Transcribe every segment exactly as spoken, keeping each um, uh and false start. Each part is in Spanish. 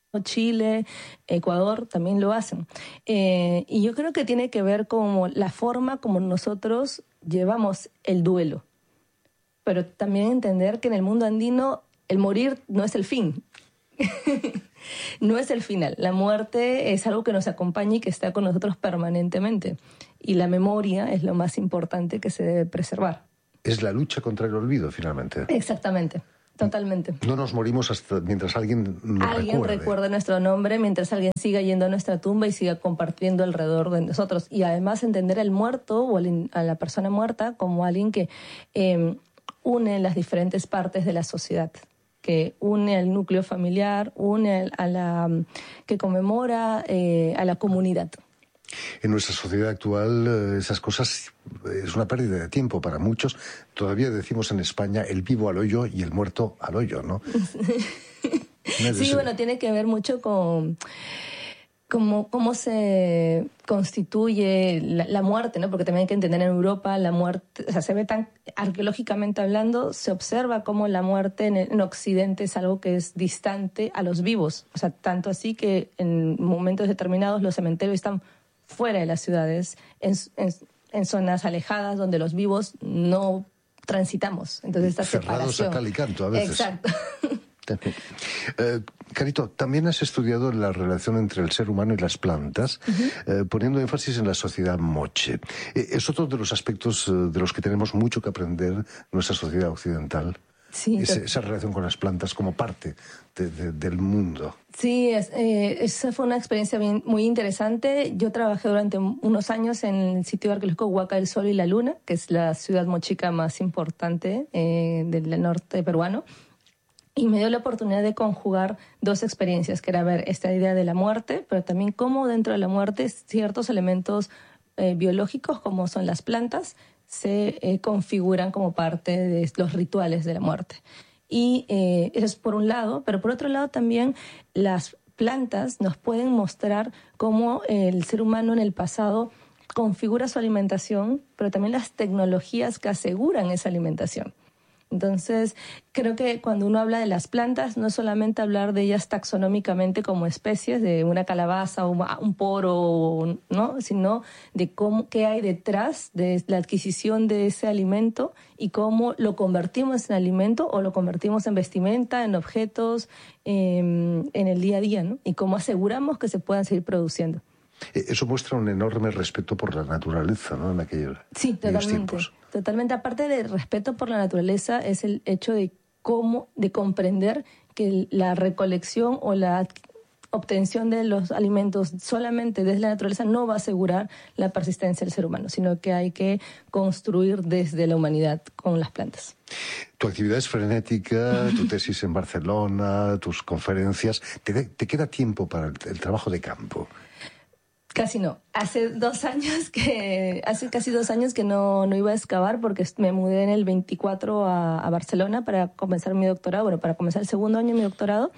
Chile, Ecuador también lo hacen. Eh, y yo creo que tiene que ver con la forma como nosotros llevamos el duelo. Pero también entender que en el mundo andino el morir no es el fin. No es el final. La muerte es algo que nos acompaña y que está con nosotros permanentemente. Y la memoria es lo más importante que se debe preservar. Es la lucha contra el olvido, finalmente. Exactamente. Totalmente. No nos morimos hasta mientras alguien nos Alguien recuerde. recuerde nuestro nombre, mientras alguien siga yendo a nuestra tumba y siga compartiendo alrededor de nosotros. Y además entender al muerto o a la persona muerta como alguien que eh, une las diferentes partes de la sociedad, que une al núcleo familiar, une a la que conmemora eh, a la comunidad. En nuestra sociedad actual esas cosas es una pérdida de tiempo para muchos. Todavía decimos en España el vivo al hoyo y el muerto al hoyo, ¿no? Sí, bueno, tiene que ver mucho con cómo, cómo se constituye la, la muerte, ¿no? Porque también hay que entender en Europa la muerte, o sea, se ve tan arqueológicamente hablando, se observa cómo la muerte en, en Occidente es algo que es distante a los vivos. O sea, tanto así que en momentos determinados los cementerios están fuera de las ciudades, en, en, en zonas alejadas donde los vivos no transitamos. Entonces esta cerrados separación. A cal y canto a veces. Exacto. Eh, Carito, también has estudiado la relación entre el ser humano y las plantas, uh-huh. eh, poniendo énfasis en la sociedad moche. Eh, es otro de los aspectos eh, de los que tenemos mucho que aprender en nuestra sociedad occidental. Sí, Ese, esa relación con las plantas como parte de, de, del mundo. Sí, es, eh, esa fue una experiencia bien, muy interesante. Yo trabajé durante unos años en el sitio arqueológico Huaca del Sol y la Luna, que es la ciudad mochica más importante eh, del norte peruano. Y me dio la oportunidad de conjugar dos experiencias, que era ver esta idea de la muerte, pero también cómo dentro de la muerte ciertos elementos eh, biológicos, como son las plantas, se eh, configuran como parte de los rituales de la muerte. Y eh, eso es por un lado, pero por otro lado también las plantas nos pueden mostrar cómo el ser humano en el pasado configura su alimentación, pero también las tecnologías que aseguran esa alimentación. Entonces, creo que cuando uno habla de las plantas, no es solamente hablar de ellas taxonómicamente como especies, de una calabaza o un poro, ¿no? Sino de cómo, qué hay detrás de la adquisición de ese alimento y cómo lo convertimos en alimento o lo convertimos en vestimenta, en objetos, eh, en el día a día, ¿no? Y cómo aseguramos que se puedan seguir produciendo. Eso muestra un enorme respeto por la naturaleza, ¿no? En aquellos, sí, totalmente, tiempos. Totalmente. Aparte del respeto por la naturaleza, es el hecho de cómo, de comprender que la recolección o la obtención de los alimentos solamente desde la naturaleza no va a asegurar la persistencia del ser humano, sino que hay que construir desde la humanidad con las plantas. Tu actividad es frenética, tu tesis en Barcelona, tus conferencias. ¿Te, te queda tiempo para el, el trabajo de campo? Casi no. Hace dos años que, hace casi dos años que no, no iba a excavar porque me mudé en el veinticuatro a, a Barcelona para comenzar mi doctorado, bueno, para comenzar el segundo año de mi doctorado.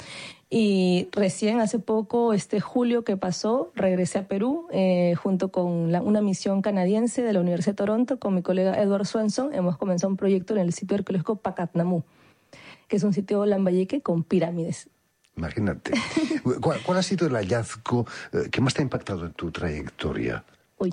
Y recién hace poco, este julio que pasó, regresé a Perú eh, junto con la, una misión canadiense de la Universidad de Toronto con mi colega Edward Swenson. Hemos comenzado un proyecto en el sitio arqueológico Pacatnamú, que es un sitio lambayeque con pirámides. Imagínate. ¿Cuál, ¿Cuál ha sido el hallazgo que más te ha impactado en tu trayectoria? Uy.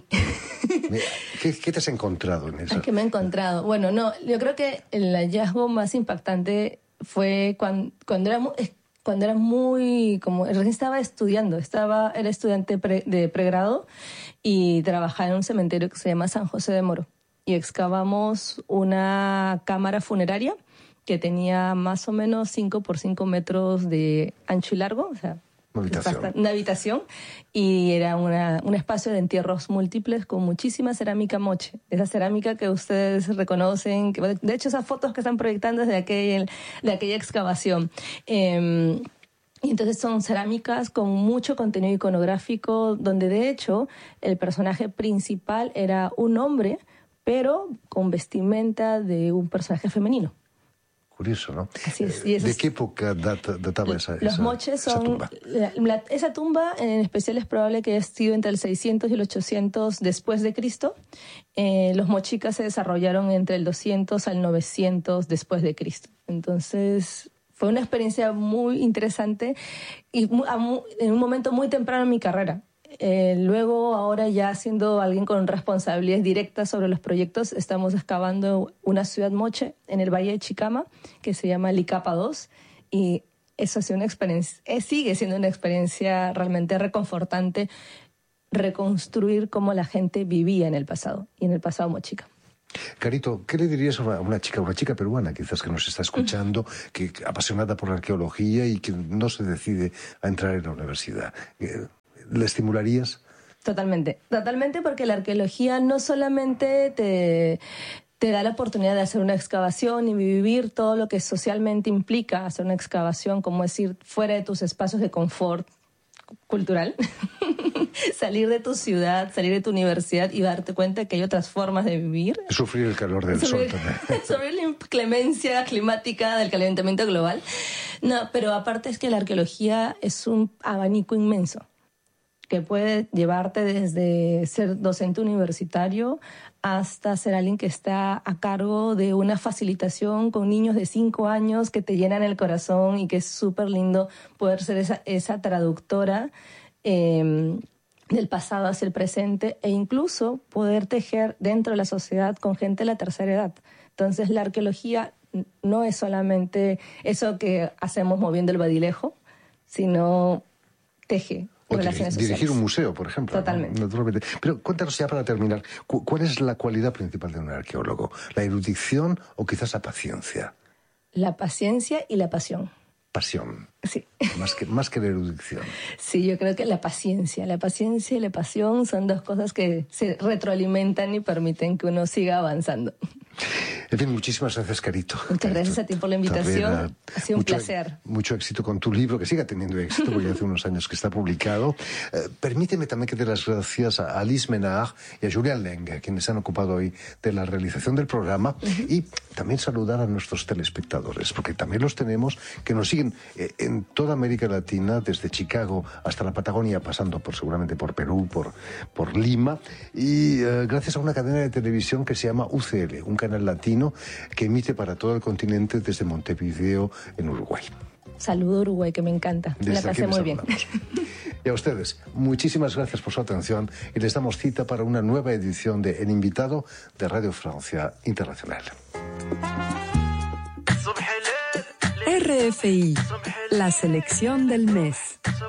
¿Qué, ¿Qué te has encontrado en eso? ¿Qué me he encontrado? Bueno, no, yo creo que el hallazgo más impactante fue cuando, cuando era muy, cuando era muy, como recién estaba estudiando, estaba, era estudiante pre, de pregrado y trabajaba en un cementerio que se llama San José de Moro. Y excavamos una cámara funeraria que tenía más o menos cinco por cinco metros de ancho y largo, o sea, una habitación, una habitación y era una, un espacio de entierros múltiples con muchísima cerámica moche, esa cerámica que ustedes reconocen, que, de hecho esas fotos que están proyectando es de aquella, de aquella excavación. Eh, y entonces son cerámicas con mucho contenido iconográfico, donde de hecho el personaje principal era un hombre, pero con vestimenta de un personaje femenino. Curioso, ¿no? Así es. ¿De es, qué época data, databa esa, los esa, moches son, esa tumba? La, la, esa tumba en especial es probable que haya sido entre el seiscientos y el ochocientos después de Cristo. Eh, los mochicas se desarrollaron entre el doscientos al novecientos después de Cristo. Entonces fue una experiencia muy interesante y en un momento muy temprano en mi carrera. Eh, luego, ahora ya siendo alguien con responsabilidades directas sobre los proyectos, estamos excavando una ciudad moche en el Valle de Chicama que se llama Licapa dos, y eso ha sido una experiencia, eh, sigue siendo una experiencia realmente reconfortante, reconstruir cómo la gente vivía en el pasado y en el pasado mochica. Carito, ¿qué le dirías a una, una chica, una chica peruana quizás que nos está escuchando, que apasionada por la arqueología y que no se decide a entrar en la universidad? ¿Le estimularías? Totalmente, totalmente, porque la arqueología no solamente te, te da la oportunidad de hacer una excavación y vivir todo lo que socialmente implica hacer una excavación, como decir, fuera de tus espacios de confort cultural, salir de tu ciudad, salir de tu universidad y darte cuenta que hay otras formas de vivir. Sufrir el calor del Sobre, sol también. Sobre la inclemencia climática del calentamiento global. No, pero aparte es que la arqueología es un abanico inmenso que puede llevarte desde ser docente universitario hasta ser alguien que está a cargo de una facilitación con niños de cinco años que te llenan el corazón, y que es súper lindo poder ser esa, esa traductora eh, del pasado hacia el presente, e incluso poder tejer dentro de la sociedad con gente de la tercera edad. Entonces la arqueología no es solamente eso que hacemos moviendo el badilejo, sino teje o dirigir sociales. Un museo, por ejemplo. Totalmente. ¿no? Naturalmente. Pero cuéntanos ya para terminar, ¿cuál es la cualidad principal de un arqueólogo? ¿La erudición o quizás la paciencia? La paciencia y la pasión. Pasión. Sí. Más que, más que la erudición. Sí, yo creo que la paciencia. La paciencia y la pasión son dos cosas que se retroalimentan y permiten que uno siga avanzando. En fin, muchísimas gracias, Carito. Muchas Carito gracias a ti por la invitación. Tablera. Ha sido un mucho, placer. Mucho éxito con tu libro, que siga teniendo éxito, porque hace unos años que está publicado. Eh, permíteme también que dé las gracias a Alice Menard y a Julián Lengue, quienes han ocupado hoy de la realización del programa, uh-huh. y también saludar a nuestros telespectadores, porque también los tenemos, que nos siguen eh, en toda América Latina, desde Chicago hasta la Patagonia, pasando por seguramente por Perú, por, por Lima, y eh, gracias a una cadena de televisión que se llama U C L, un canal latino que emite para todo el continente desde Montevideo, en Uruguay. Saludo Uruguay, que me encanta. Me la pasé muy bien. Y a ustedes, muchísimas gracias por su atención y les damos cita para una nueva edición de El Invitado de Radio Francia Internacional. R F I, la selección del mes.